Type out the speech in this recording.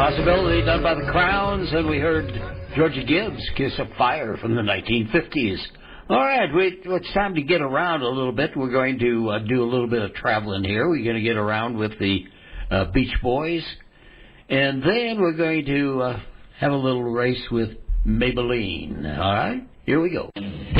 Possibility done by the Crowns, and we heard Georgia Gibbs, Kiss of Fire from the 1950s. All right, it's time to get around a little bit. We're going to do a little bit of traveling here. We're going to get around with the Beach Boys, and then we're going to have a little race with Maybelline. All right, here we go.